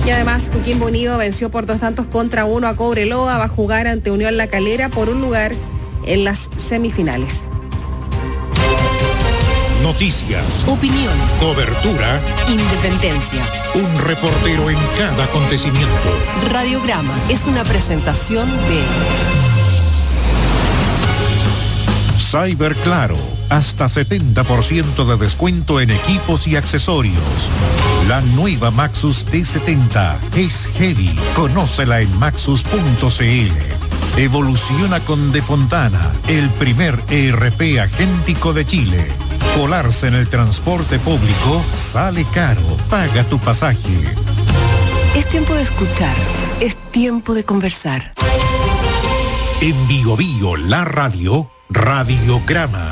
Y además, Coquimbo Unido venció por 2-1 a Cobreloa. Va a jugar ante Unión La Calera por un lugar en las semifinales. Noticias, opinión, cobertura, independencia. Un reportero en cada acontecimiento. Radiograma es una presentación de Cyberclaro, hasta 70% de descuento en equipos y accesorios. La nueva Maxus T70 es heavy. Conócela en maxus.cl. Evoluciona con De Fontana, el primer ERP agéntico de Chile. Colarse en el transporte público sale caro. Paga tu pasaje. Es tiempo de escuchar. Es tiempo de conversar. En Bio Bio, la radio, Radiograma.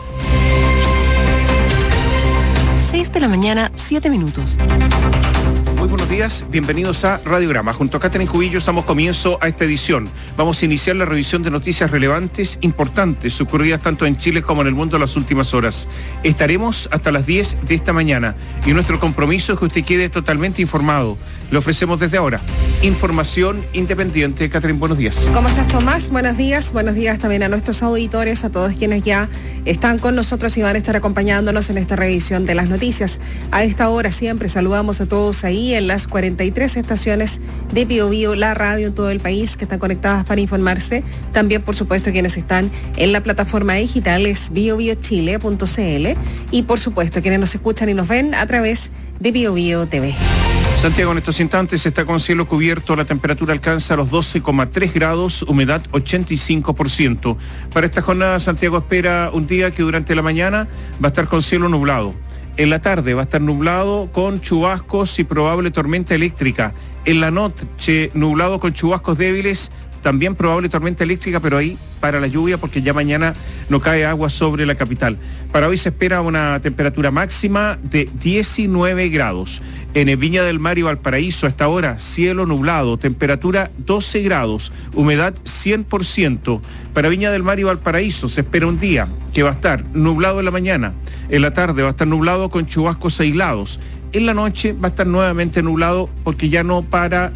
6 de la mañana, 7 minutos. Muy buenos días, bienvenidos a Radiograma. Junto a Catherine Cubillo damos comienzo a esta edición. Vamos a iniciar la revisión de noticias relevantes, importantes, ocurridas tanto en Chile como en el mundo en las últimas horas. Estaremos hasta las 10 de esta mañana y nuestro compromiso es que usted quede totalmente informado. Le ofrecemos desde ahora información independiente. Catherine, buenos días. ¿Cómo estás, Tomás? Buenos días también a nuestros auditores, a todos quienes ya están con nosotros y van a estar acompañándonos en esta revisión de las noticias. A esta hora siempre saludamos a todos ahí en las 43 estaciones de Bio Bio, la radio en todo el país, que están conectadas para informarse. También, por supuesto, quienes están en la plataforma digital es biobiochile.cl y, por supuesto, quienes nos escuchan y nos ven a través de Bio Bio TV. Santiago en estos instantes está con cielo cubierto, la temperatura alcanza los 12,3 grados, humedad 85%. Para esta jornada Santiago espera un día que durante la mañana va a estar con cielo nublado. En la tarde va a estar nublado con chubascos y probable tormenta eléctrica. En la noche nublado con chubascos débiles, también probable tormenta eléctrica, pero ahí para la lluvia porque ya mañana no cae agua sobre la capital. Para hoy se espera una temperatura máxima de 19 grados. En Viña del Mar y Valparaíso hasta ahora cielo nublado, temperatura 12 grados, humedad 100%. Para Viña del Mar y Valparaíso se espera un día que va a estar nublado en la mañana, en la tarde va a estar nublado con chubascos aislados. En la noche va a estar nuevamente nublado porque ya no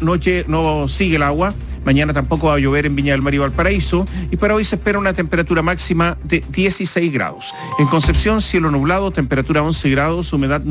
sigue el agua. Mañana tampoco va a llover en Viña del Mar y Valparaíso. Y para hoy se espera una temperatura máxima de 16 grados. En Concepción, cielo nublado, temperatura 11 grados, humedad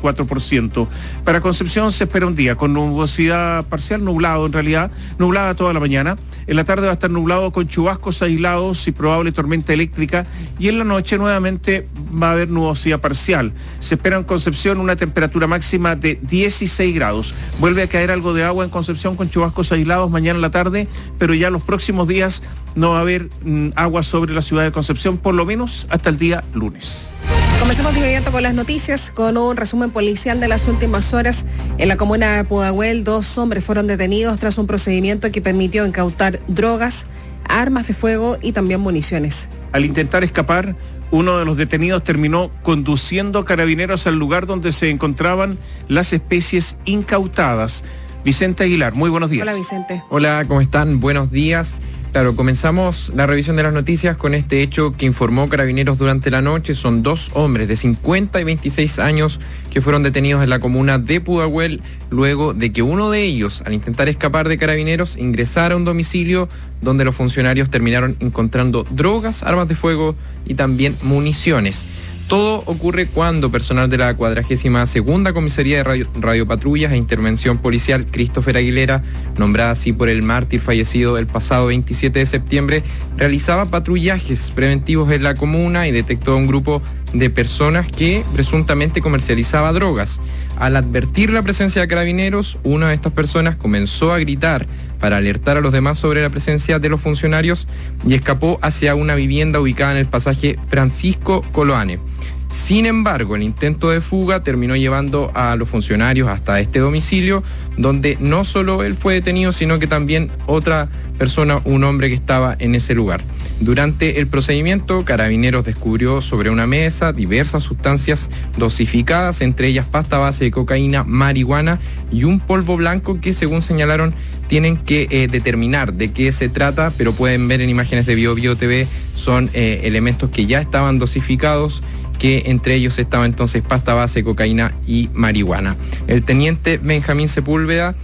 94%. Para Concepción se espera un día con nubosidad parcial, nublado en realidad, nublada toda la mañana. En la tarde va a estar nublado con chubascos aislados y probable tormenta eléctrica. Y en la noche nuevamente va a haber nubosidad parcial. Se espera en Concepción una temperatura máxima de 16 grados. Vuelve a caer algo de agua en Concepción con chubascos aislados mañana en la tarde, pero ya los próximos días no va a haber agua sobre la ciudad de Concepción, por lo menos hasta el día lunes. Comencemos de inmediato con las noticias, con un resumen policial de las últimas horas. En la comuna de Pudahuel, 2 hombres fueron detenidos tras un procedimiento que permitió incautar drogas, armas de fuego y también municiones. Al intentar escapar, uno de los detenidos terminó conduciendo carabineros al lugar donde se encontraban las especies incautadas. Vicente Aguilar, muy buenos días. Hola, Vicente. Hola, ¿cómo están? Buenos días. Claro, comenzamos la revisión de las noticias con este hecho que informó Carabineros durante la noche. Son 2 hombres de 50 y 26 años que fueron detenidos en la comuna de Pudahuel luego de que uno de ellos, al intentar escapar de Carabineros, ingresara a un domicilio donde los funcionarios terminaron encontrando drogas, armas de fuego y también municiones. Todo ocurre cuando personal de la 42ª Comisaría de Radiopatrullas e Intervención Policial Christopher Aguilera, nombrada así por el mártir fallecido el pasado 27 de septiembre, realizaba patrullajes preventivos en la comuna y detectó a un grupo de personas que presuntamente comercializaba drogas. Al advertir la presencia de carabineros, una de estas personas comenzó a gritar para alertar a los demás sobre la presencia de los funcionarios y escapó hacia una vivienda ubicada en el pasaje Francisco Coloane. Sin embargo, el intento de fuga terminó llevando a los funcionarios hasta este domicilio, donde no solo él fue detenido, sino que también otra persona, un hombre que estaba en ese lugar. Durante el procedimiento, Carabineros descubrió sobre una mesa diversas sustancias dosificadas, entre ellas pasta base de cocaína, marihuana y un polvo blanco que, según señalaron, tienen que determinar de qué se trata, pero pueden ver en imágenes de Bio Bio TV, son elementos que ya estaban dosificados, que entre ellos estaba entonces pasta base, cocaína y marihuana. El teniente Benjamín Sepúlveda